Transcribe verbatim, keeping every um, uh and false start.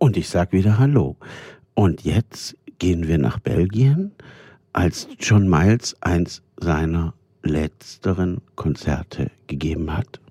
Und ich sag wieder Hallo. Und jetzt gehen wir nach Belgien, als John Miles eins seiner letzteren Konzerte gegeben hat.